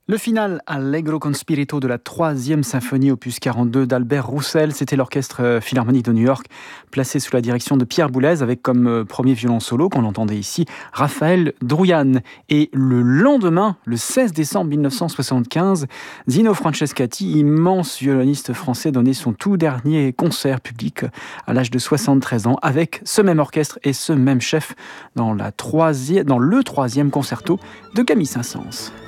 Le final Allegro con spirito de la 3e symphonie opus 42 d'Albert Roussel, c'était l'orchestre philharmonique de New York, placé sous la direction de Pierre Boulez, avec comme premier violon solo, qu'on entendait ici, Raphaël Drouyan. Et le lendemain, le 16 décembre 1975, Zino Francescati, immense violoniste français, donnait son tout dernier concert public à l'âge de 73 ans, avec ce même orchestre et ce même chef dans le 3e concerto de Camille Saint-Saëns.